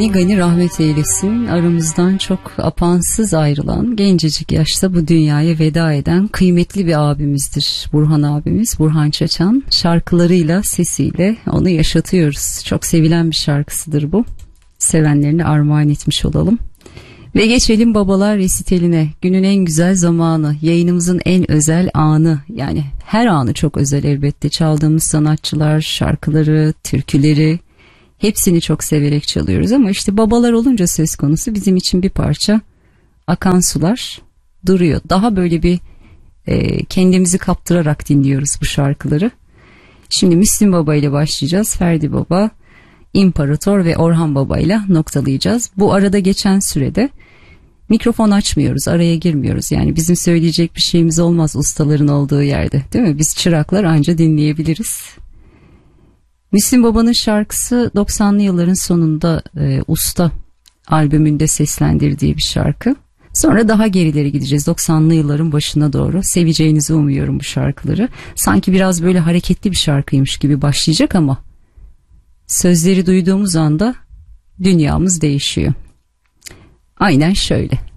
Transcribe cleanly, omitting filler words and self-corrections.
Gani rahmet eylesin, aramızdan çok apansız ayrılan, gencecik yaşta bu dünyaya veda eden kıymetli bir abimizdir Burhan abimiz, Burhan Çaçan. Şarkılarıyla, sesiyle onu yaşatıyoruz. Çok sevilen bir şarkısıdır bu. Sevenlerine armağan etmiş olalım. Ve geçelim babalar resitaline. Günün en güzel zamanı, yayınımızın en özel anı. Yani her anı çok özel elbette. Çaldığımız sanatçılar, şarkıları, türküleri, hepsini çok severek çalıyoruz ama işte babalar olunca söz konusu bizim için bir parça akan sular duruyor. Daha böyle bir kendimizi kaptırarak dinliyoruz bu şarkıları. Şimdi Müslüm Baba ile başlayacağız. Ferdi Baba, İmparator ve Orhan Baba ile noktalayacağız. Bu arada geçen sürede mikrofon açmıyoruz, araya girmiyoruz. Yani bizim söyleyecek bir şeyimiz olmaz ustaların olduğu yerde, değil mi? Biz çıraklar anca dinleyebiliriz. Müslüm Baba'nın şarkısı 90'lı yılların sonunda Usta albümünde seslendirdiği bir şarkı. Sonra daha gerileri gideceğiz, 90'lı yılların başına doğru. Seveceğinizi umuyorum bu şarkıları. Sanki biraz böyle hareketli bir şarkıymış gibi başlayacak ama sözleri duyduğumuz anda dünyamız değişiyor. Aynen şöyle.